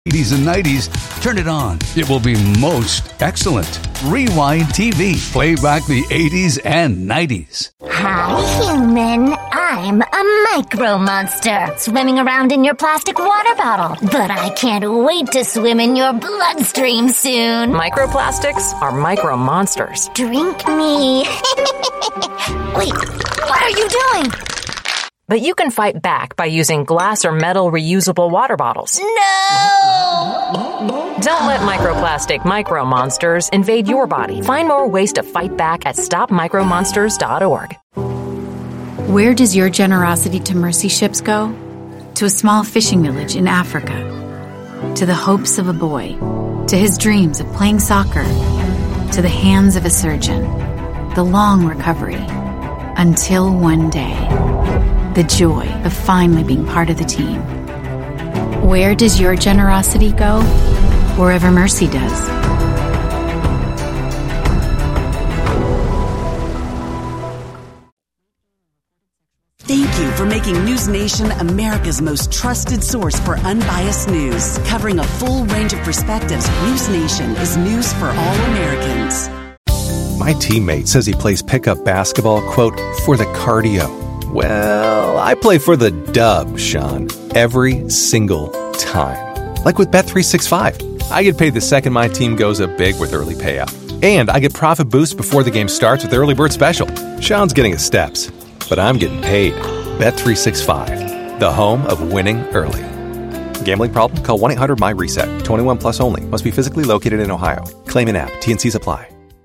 80s and 90s, turn it on. It will be most excellent. Rewind TV. Play back the 80s and 90s. Hi, human. I'm a micro monster swimming around in your plastic water bottle. But I can't wait to swim in your bloodstream soon. Microplastics are micro monsters. Drink me. Wait, what are you doing? But you can fight back by using glass or metal reusable water bottles. No! Don't let microplastic micro monsters invade your body. Find more ways to fight back at stopmicromonsters.org. Where does your generosity to mercy ships go? To a small fishing village in Africa. To the hopes of a boy. To his dreams of playing soccer. To the hands of a surgeon. The long recovery. Until one day. The joy of finally being part of the team. Where does your generosity go? Wherever mercy does. Thank you for making News Nation America's most trusted source for unbiased news. Covering a full range of perspectives, News Nation is news for all Americans. My teammate says he plays pickup basketball, quote, for the cardio. Well, I play for the dub, Sean, every single time. Like with Bet365. I get paid the second my team goes up big with early payout. And I get profit boost before the game starts with Early Bird Special. Sean's getting his steps, but I'm getting paid. Bet365, the home of winning early. Gambling problem? Call 1-800-MY-RESET. 21 plus only. Must be physically located in Ohio. Claim in app. T&Cs apply.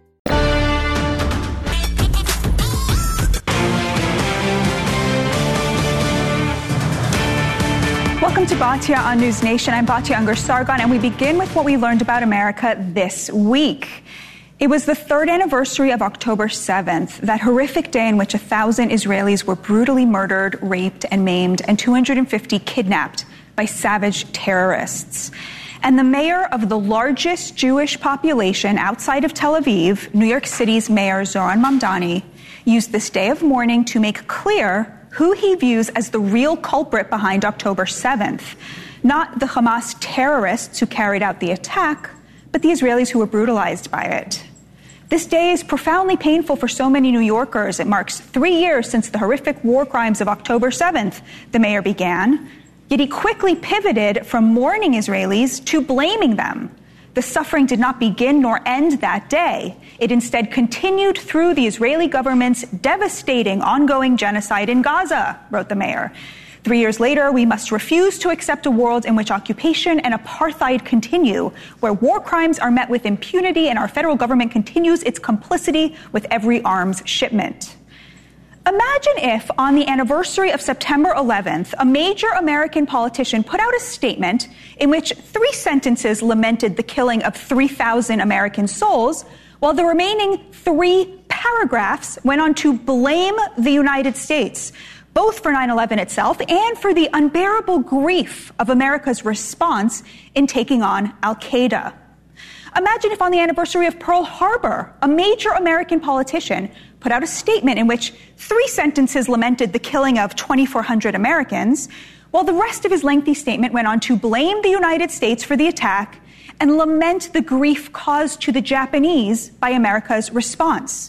Welcome to Batya on News Nation. I'm Batya Ungar-Sargon, and we begin with what we learned about America this week. It was the third anniversary of October 7th, that horrific day in which 1,000 Israelis were brutally murdered, raped, and maimed, and 250 kidnapped by savage terrorists. And the mayor of the largest Jewish population outside of Tel Aviv, New York City's Mayor Zohran Mamdani, used this day of mourning to make clear who he views as the real culprit behind October 7th. Not the Hamas terrorists who carried out the attack, but the Israelis who were brutalized by it. This day is profoundly painful for so many New Yorkers. It marks 3 years since the horrific war crimes of October 7th, the mayor began. Yet he quickly pivoted from mourning Israelis to blaming them. The suffering did not begin nor end that day. It instead continued through the Israeli government's devastating ongoing genocide in Gaza, wrote the mayor. 3 years later, we must refuse to accept a world in which occupation and apartheid continue, where war crimes are met with impunity and our federal government continues its complicity with every arms shipment. Imagine if, on the anniversary of September 11th, a major American politician put out a statement in which 3 sentences lamented the killing of 3,000 American souls, while the remaining 3 paragraphs went on to blame the United States, both for 9/11 itself and for the unbearable grief of America's response in taking on Al-Qaeda. Imagine if on the anniversary of Pearl Harbor, a major American politician put out a statement in which 3 sentences lamented the killing of 2,400 Americans, while the rest of his lengthy statement went on to blame the United States for the attack and lament the grief caused to the Japanese by America's response.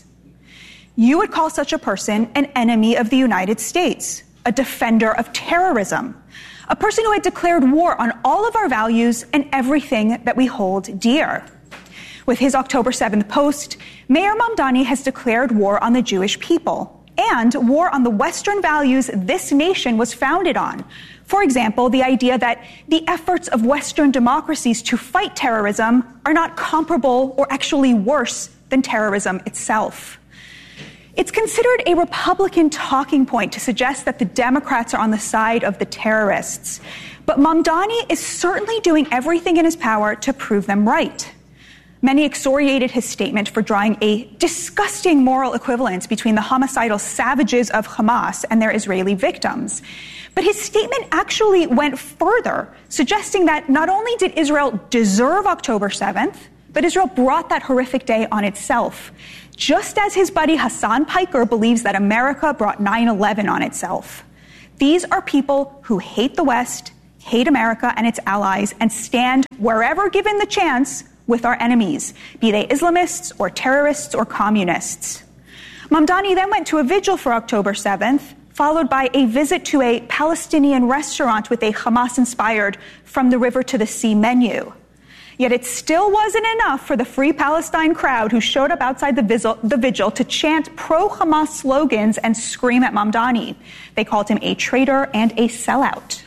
You would call such a person an enemy of the United States, a defender of terrorism, a person who had declared war on all of our values and everything that we hold dear. With his October 7th post, Mayor Mamdani has declared war on the Jewish people and war on the Western values this nation was founded on. For example, the idea that the efforts of Western democracies to fight terrorism are not comparable or actually worse than terrorism itself. It's considered a Republican talking point to suggest that the Democrats are on the side of the terrorists. But Mamdani is certainly doing everything in his power to prove them right. Many excoriated his statement for drawing a disgusting moral equivalence between the homicidal savages of Hamas and their Israeli victims. But his statement actually went further, suggesting that not only did Israel deserve October 7th, but Israel brought that horrific day on itself, just as his buddy Hassan Piker believes that America brought 9/11 on itself. These are people who hate the West, hate America and its allies, and stand wherever given the chance with our enemies, be they Islamists or terrorists or communists. Mamdani then went to a vigil for October 7th, followed by a visit to a Palestinian restaurant with a Hamas-inspired From the River to the Sea menu. Yet it still wasn't enough for the Free Palestine crowd who showed up outside the vigil to chant pro-Hamas slogans and scream at Mamdani. They called him a traitor and a sellout.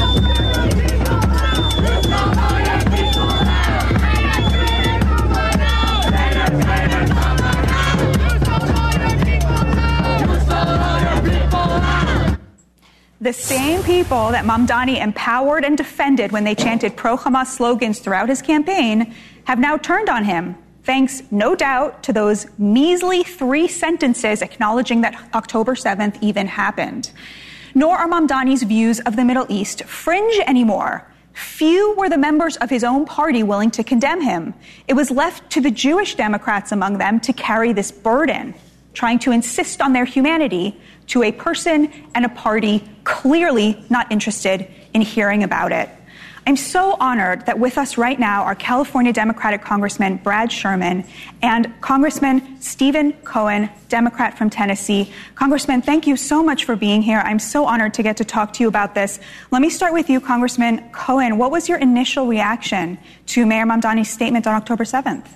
The same people that Mamdani empowered and defended when they chanted pro-Hamas slogans throughout his campaign have now turned on him, thanks, no doubt, to those measly 3 sentences acknowledging that October 7th even happened. Nor are Mamdani's views of the Middle East fringe anymore. Few were the members of his own party willing to condemn him. It was left to the Jewish Democrats among them to carry this burden, trying to insist on their humanity to a person and a party clearly not interested in hearing about it. I'm so honored that with us right now are California Democratic Congressman Brad Sherman and Congressman Stephen Cohen, Democrat from Tennessee. Congressman, thank you so much for being here. I'm so honored to get to talk to you about this. Let me start with you, Congressman Cohen. What was your initial reaction to Mayor Mamdani's statement on October 7th?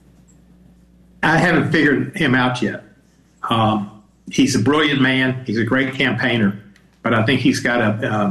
I haven't figured him out yet. He's a brilliant man. He's a great campaigner, but I think he's got a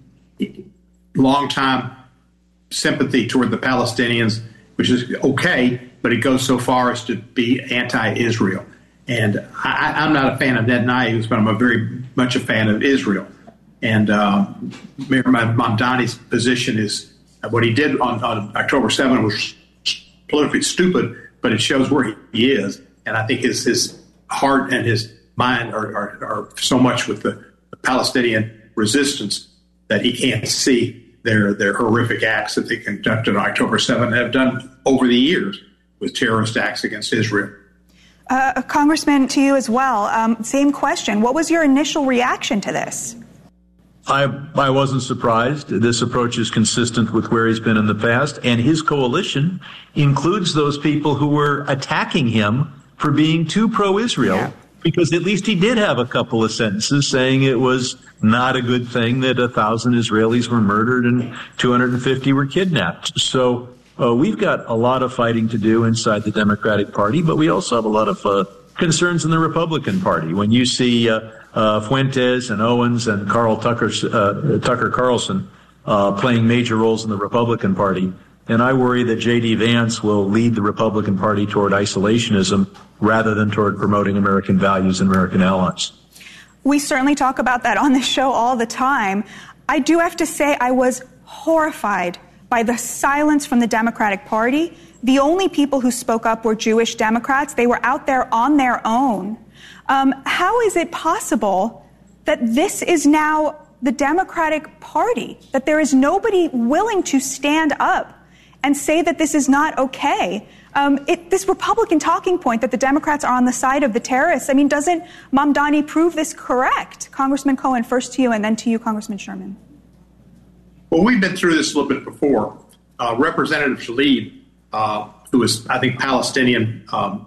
long-time sympathy toward the Palestinians, which is okay, but it goes so far as to be anti-Israel. And I'm not a fan of Netanyahu, but I'm very much a fan of Israel. And Mayor Mamdani's position is what he did on October 7th was politically stupid, but it shows where he is. And I think his heart and his mind are so much with the Palestinian resistance that he can't see their horrific acts that they conducted on October 7th and have done over the years with terrorist acts against Israel. Congressman, to you as well, same question. What was your initial reaction to this? I wasn't surprised. This approach is consistent with where he's been in the past, and his coalition includes those people who were attacking him for being too pro-Israel. Yeah. Because at least he did have a couple of sentences saying it was not a good thing that 1,000 Israelis were murdered and 250 were kidnapped. So we've got a lot of fighting to do inside the Democratic Party, but we also have a lot of concerns in the Republican Party. When you see Fuentes and Owens and Tucker Carlson playing major roles in the Republican Party, and I worry that J.D. Vance will lead the Republican Party toward isolationism rather than toward promoting American values and American allies. We certainly talk about that on the show all the time. I do have to say I was horrified by the silence from the Democratic Party. The only people who spoke up were Jewish Democrats. They were out there on their own. How is it possible that this is now the Democratic Party, that there is nobody willing to stand up and say that this is not okay? This Republican talking point that the Democrats are on the side of the terrorists, I mean, doesn't Mamdani prove this correct? Congressman Cohen, first to you and then to you, Congressman Sherman. Well, we've been through this a little bit before. Representative Tlaib, who is, I think, Palestinian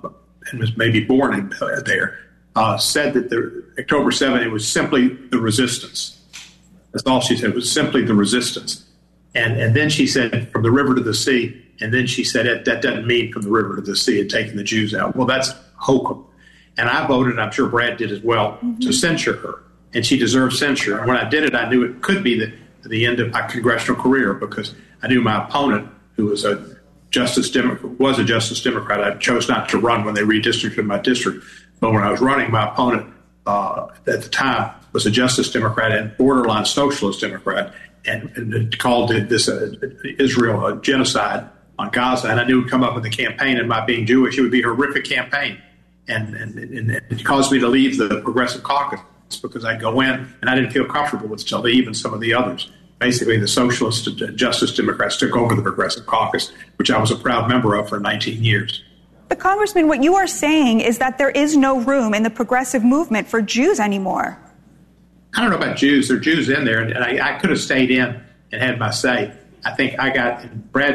and was maybe born there, said that the October 7th, it was simply the resistance. That's all she said. It was simply the resistance. And then she said, from the river to the sea. And then she said, that doesn't mean from the river to the sea and taking the Jews out. Well, that's hokum. And I voted, and I'm sure Brad did as well, to censure her. And she deserved censure. And when I did it, I knew it could be the end of my congressional career, because I knew my opponent, who was a Justice Democrat, I chose not to run when they redistricted my district. But when I was running, my opponent at the time was a Justice Democrat and borderline Socialist Democrat, and called this Israel a genocide on Gaza. And I knew it would come up in the campaign, and my being Jewish, it would be a horrific campaign. And it caused me to leave the Progressive Caucus, because I'd go in and I didn't feel comfortable with Tlaib and some of the others. Basically, the Socialist and Justice Democrats took over the Progressive Caucus, which I was a proud member of for 19 years. But, Congressman, what you are saying is that there is no room in the progressive movement for Jews anymore. I don't know about Jews. There are Jews in there, and I could have stayed in and had my say. I think I got, and Brad